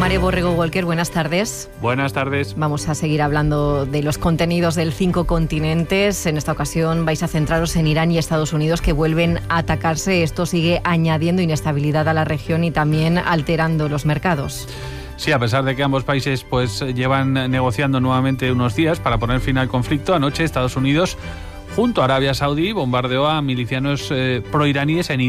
Mario Borrego Walker, buenas tardes. Buenas tardes. Vamos a seguir hablando de los contenidos del 5 continentes. En esta ocasión vais a centraros en Irán y Estados Unidos, que vuelven a atacarse. Esto sigue añadiendo inestabilidad a la región y también alterando los mercados. Sí, a pesar de que ambos países llevan negociando nuevamente unos días para poner fin al conflicto, anoche Estados Unidos, junto a Arabia Saudí, bombardeó a milicianos proiraníes en